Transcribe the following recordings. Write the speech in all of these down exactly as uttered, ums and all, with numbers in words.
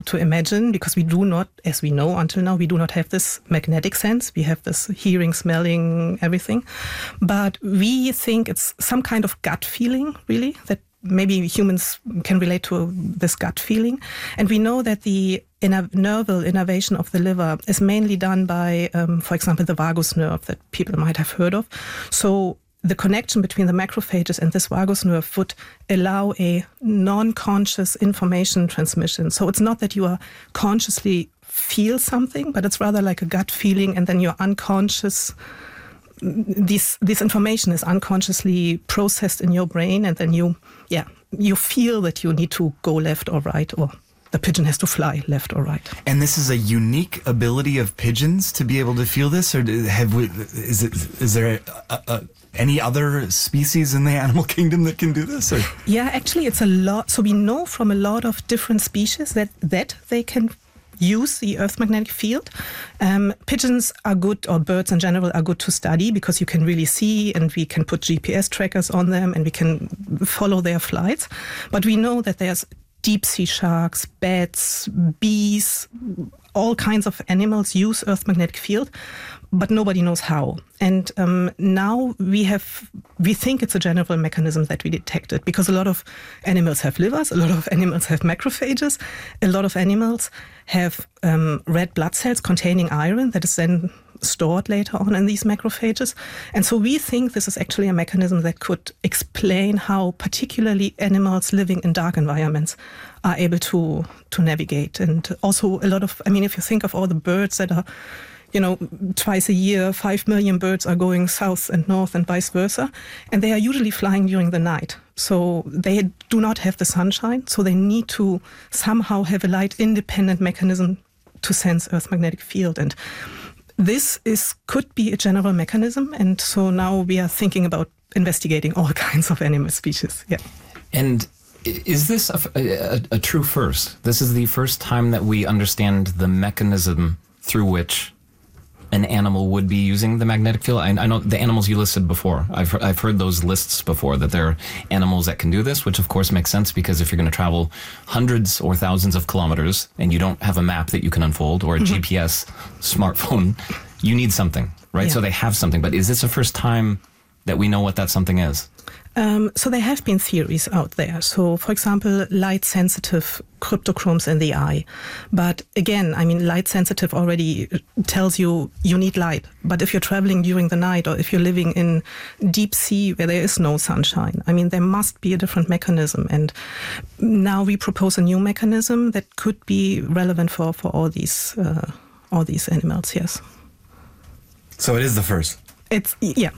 to imagine, because we do not, as we know until now, we do not have this magnetic sense. We have this hearing, smelling, everything. But we think it's some kind of gut feeling, really, that maybe humans can relate to this gut feeling. And we know that the inner nerval innervation of the liver is mainly done by, um, for example, the vagus nerve that people might have heard of. So the connection between the macrophages and this vagus nerve would allow a non-conscious information transmission. So it's not that you are consciously feel something, but it's rather like a gut feeling, and then you're unconscious. This this information is unconsciously processed in your brain, and then you, yeah, you feel that you need to go left or right, or the pigeon has to fly left or right. And this is a unique ability of pigeons to be able to feel this, or have we? Is it? Is there a, a, any other species in the animal kingdom that can do this? Or? Yeah, actually, it's a lot. So we know from a lot of different species that that they can use the Earth magnetic field. Um, pigeons are good, or birds in general are good to study, because you can really see, and we can put G P S trackers on them, and we can follow their flights. But we know that there's deep sea sharks, bats, bees, all kinds of animals use Earth magnetic field, but nobody knows how. And um, now we have, we think it's a general mechanism that we detected, because a lot of animals have livers, a lot of animals have macrophages, a lot of animals have um, red blood cells containing iron that is then stored later on in these macrophages. And so we think this is actually a mechanism that could explain how particularly animals living in dark environments are able to to navigate. And also a lot of, I mean, if you think of all the birds that are, you know, twice a year, five million birds are going south and north and vice versa. And they are usually flying during the night. So they do not have the sunshine. So they need to somehow have a light-independent mechanism to sense Earth magnetic field. And this is could be a general mechanism. And so now we are thinking about investigating all kinds of animal species. Yeah. And is this a, a, a true first? This is the first time that we understand the mechanism through which an animal would be using the magnetic field. I, I know the animals you listed before. I've I've heard those lists before, that there are animals that can do this, which of course makes sense, because if you're going to travel hundreds or thousands of kilometers and you don't have a map that you can unfold, or a mm-hmm. G P S smartphone, you need something, right? Yeah. So they have something. But is this the first time that we know what that something is? Um, so there have been theories out there. So, for example, light-sensitive cryptochromes in the eye. But again, I mean, light-sensitive already tells you you need light. But if you're traveling during the night, or if you're living in deep sea where there is no sunshine, I mean, there must be a different mechanism. And now we propose a new mechanism that could be relevant for, for all these uh, all these animals, yes. So it is the first? It's, yeah.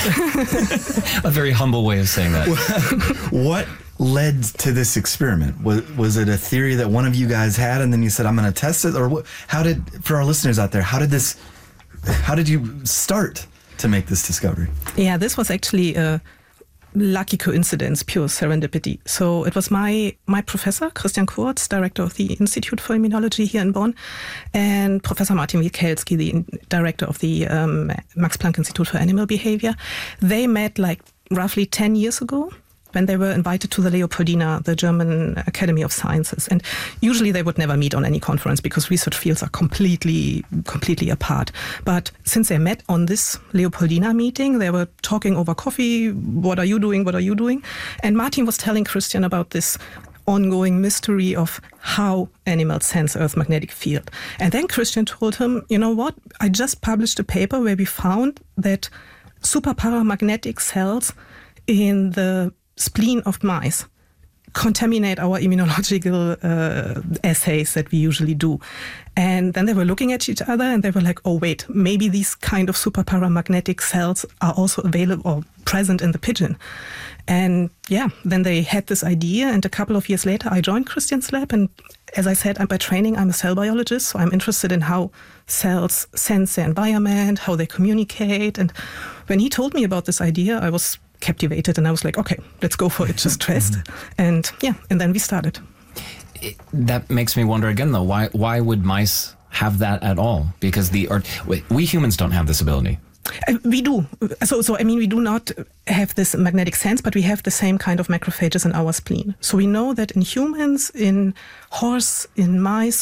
A very humble way of saying that. What led to this experiment? Was, was it a theory that one of you guys had, and then you said, I'm going to test it? Or what, how did, for our listeners out there, how did this, how did you start to make this discovery? Yeah, this was actually a lucky coincidence, pure serendipity. So it was my my professor, Christian Kurz, director of the Institute for Immunology here in Bonn, and Professor Martin Wielkielski, the director of the um, Max Planck Institute for Animal Behavior. They met like roughly ten years ago, when they were invited to the Leopoldina, the German Academy of Sciences. And usually they would never meet on any conference, because research fields are completely, completely apart. But since they met on this Leopoldina meeting, they were talking over coffee. What are you doing? What are you doing? And Martin was telling Christian about this ongoing mystery of how animals sense Earth's magnetic field. And then Christian told him, you know what? I just published a paper where we found that superparamagnetic cells in the spleen of mice contaminate our immunological uh, assays that we usually do. And then they were looking at each other and they were like, oh, wait, maybe these kind of superparamagnetic cells are also available or present in the pigeon. And yeah, then they had this idea, and a couple of years later I joined Christian's lab. And as I said, I'm by training, I'm a cell biologist, so I'm interested in how cells sense their environment, how they communicate. And when he told me about this idea, I was captivated, and I was like, okay, let's go for it, just trust. And yeah, and then we started. It, that makes me wonder again, though, why why would mice have that at all? Because the or, we humans don't have this ability. Uh, we do. So, so I mean, we do not have this magnetic sense, but we have the same kind of macrophages in our spleen. So we know that in humans, in horse, in mice,